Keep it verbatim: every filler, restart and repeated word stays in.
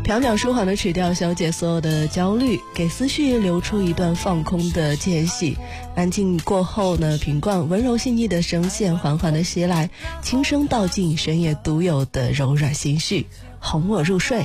缥缈舒缓的曲调消解所有的焦虑，给思绪留出一段放空的间隙。安静过后呢，品冠温柔细腻的声线缓缓的袭来，轻声道尽深夜独有的柔软心绪，哄我入睡。